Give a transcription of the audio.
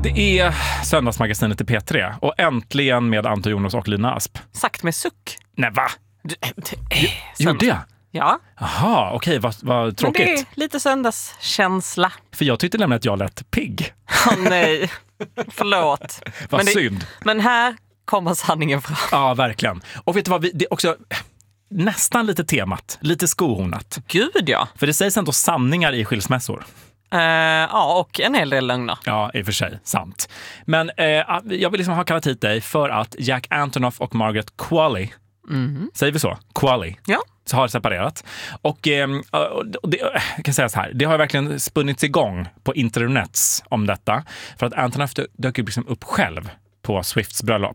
Det är söndagsmagasinet i P3 och äntligen med Anton Jonas och Lina Asp. Sagt med suck. Nej, va? Gjorde jag? Ja. Jaha, okej, vad tråkigt. Men det är lite söndagskänsla. För jag tyckte nämligen att jag lät pigg. Nej, förlåt. Vad synd. Men här kommer sanningen fram. Ja, verkligen. Och vet du vad, det är också nästan lite temat, lite skohornat. Gud, ja. För det sägs ändå sanningar i skilsmässor. Ja, och en hel del lögner. Ja, i och för sig, sant. Men jag vill liksom ha kallat hit dig för att Jack Antonoff och Margaret Qualley, säger vi så? Qualley. Ja. Så har separerat. Och det, jag kan säga så här, det har verkligen spunnits igång på internets om detta. För att Antonoff dök liksom upp själv på Swifts bröllop.